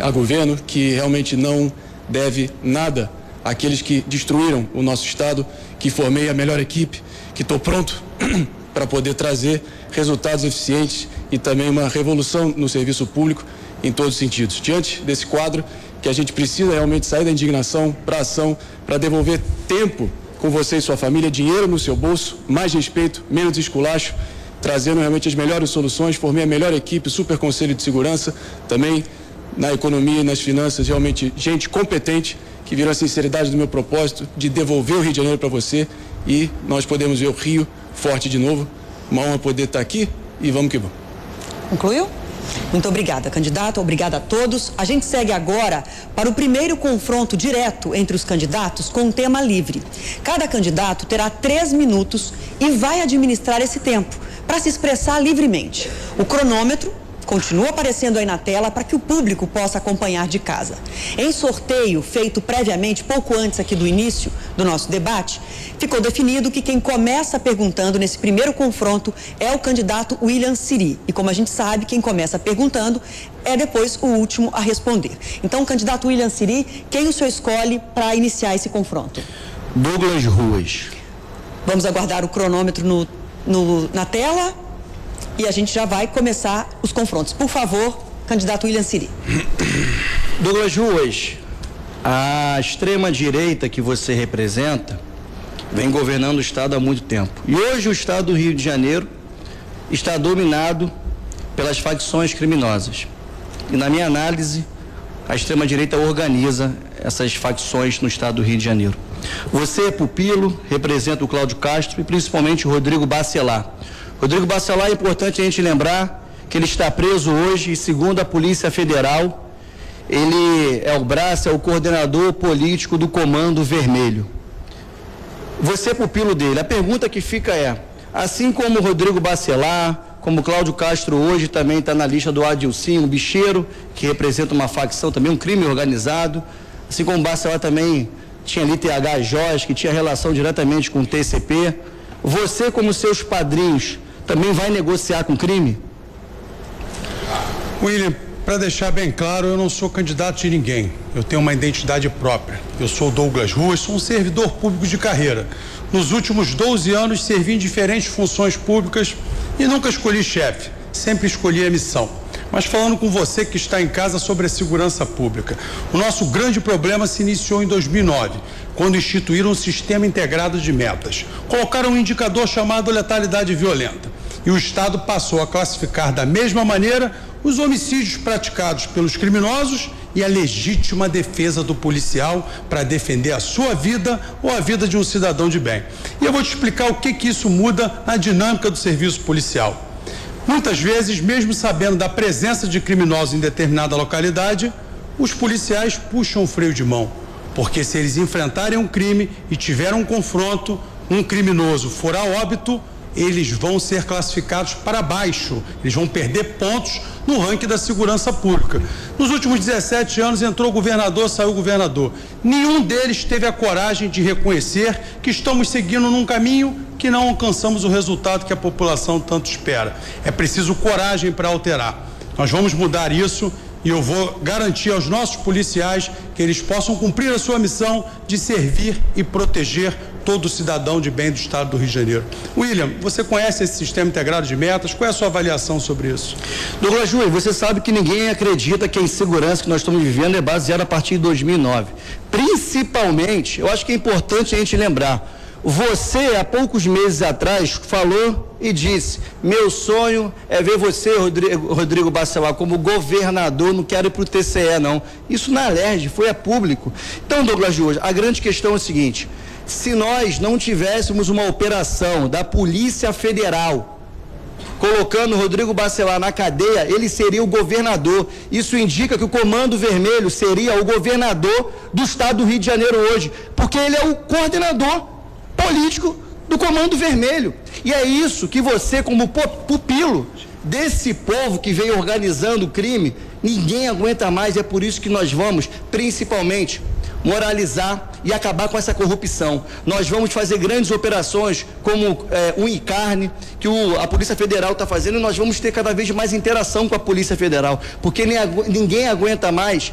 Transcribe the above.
a governo que realmente não deve nada àqueles que destruíram o nosso Estado, que formei a melhor equipe, que estou pronto para poder trazer resultados eficientes e também uma revolução no serviço público em todos os sentidos. Diante desse quadro, que a gente precisa realmente sair da indignação para a ação, para devolver tempo com você e sua família, dinheiro no seu bolso, mais respeito, menos esculacho, trazendo realmente as melhores soluções. Formei a melhor equipe, super conselho de segurança, também na economia e nas finanças, realmente gente competente, que virou a sinceridade do meu propósito de devolver o Rio de Janeiro para você, e nós podemos ver o Rio forte de novo. Uma honra poder estar aqui e vamos que vamos. Concluiu? Muito obrigada, candidato. Obrigada a todos. A gente segue agora para o primeiro confronto direto entre os candidatos com um tema livre. Cada candidato terá 3 minutos e vai administrar esse tempo para se expressar livremente. O cronômetro continua aparecendo aí na tela para que o público possa acompanhar de casa. Em sorteio feito previamente, pouco antes aqui do início do nosso debate, ficou definido que quem começa perguntando nesse primeiro confronto é o candidato William Siri. E como a gente sabe, quem começa perguntando é depois o último a responder. Então, candidato William Siri, quem o senhor escolhe para iniciar esse confronto? Douglas Ruas. Vamos aguardar o cronômetro na tela. E a gente já vai começar os confrontos. Por favor, candidato William Siri. Douglas Ruas, a extrema-direita que você representa vem governando o Estado há muito tempo. E hoje o Estado do Rio de Janeiro está dominado pelas facções criminosas. E na minha análise, a extrema-direita organiza essas facções no Estado do Rio de Janeiro. Você é pupilo, representa o Cláudio Castro e principalmente o Rodrigo Bacelar. Rodrigo Bacelar, é importante a gente lembrar que ele está preso hoje e, segundo a Polícia Federal, ele é o braço, é o coordenador político do Comando Vermelho. Você é pupilo dele. A pergunta que fica é, assim como o Rodrigo Bacelar, como o Cláudio Castro hoje também está na lista do Adilcinho, um bicheiro, que representa uma facção também, um crime organizado, assim como o Bacelar também tinha ali TH Joias, que tinha relação diretamente com o TCP, você, como seus padrinhos, também vai negociar com crime? William, para deixar bem claro, eu não sou candidato de ninguém. Eu tenho uma identidade própria. Eu sou Douglas Ruas, sou um servidor público de carreira. Nos últimos 12 anos, servi em diferentes funções públicas e nunca escolhi chefe. Sempre escolhi a missão. Mas falando com você que está em casa sobre a segurança pública, o nosso grande problema se iniciou em 2009, quando instituíram um sistema integrado de metas. Colocaram um indicador chamado letalidade violenta. E o Estado passou a classificar da mesma maneira os homicídios praticados pelos criminosos e a legítima defesa do policial para defender a sua vida ou a vida de um cidadão de bem. E eu vou te explicar o que isso muda na dinâmica do serviço policial. Muitas vezes, mesmo sabendo da presença de criminosos em determinada localidade, os policiais puxam o freio de mão, porque se eles enfrentarem um crime e tiverem um confronto, um criminoso for a óbito, eles vão ser classificados para baixo, eles vão perder pontos no ranking da segurança pública. Nos últimos 17 anos entrou governador, saiu governador. Nenhum deles teve a coragem de reconhecer que estamos seguindo num caminho que não alcançamos o resultado que a população tanto espera. É preciso coragem para alterar. Nós vamos mudar isso e eu vou garantir aos nossos policiais que eles possam cumprir a sua missão de servir e proteger todo cidadão de bem do Estado do Rio de Janeiro. William, você conhece esse sistema integrado de metas? Qual é a sua avaliação sobre isso? Douglas Ruas, você sabe que ninguém acredita que a insegurança que nós estamos vivendo é baseada a partir de 2009. Principalmente, eu acho que é importante a gente lembrar, você, há poucos meses atrás, falou e disse, meu sonho é ver você, Rodrigo Bacelar, como governador, não quero ir para o TCE, não. Isso na Alerj, foi a público. Então, Douglas Ruas, a grande questão é o seguinte, se nós não tivéssemos uma operação da Polícia Federal colocando o Rodrigo Bacelar na cadeia, ele seria o governador. Isso indica que o Comando Vermelho seria o governador do Estado do Rio de Janeiro hoje, porque ele é o coordenador político do Comando Vermelho. E é isso que você, como pupilo desse povo que veio organizando o crime, ninguém aguenta mais. É por isso que nós vamos, principalmente, moralizar e acabar com essa corrupção. Nós vamos fazer grandes operações como Unicarne, que a Polícia Federal está fazendo, e nós vamos ter cada vez mais interação com a Polícia Federal, porque ninguém aguenta mais